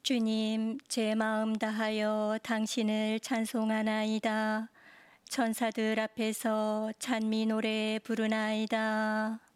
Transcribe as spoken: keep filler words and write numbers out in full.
주님, 제 마음 다하여 당신을 찬송하나이다. 천사들 앞에서 찬미 노래 부르나이다.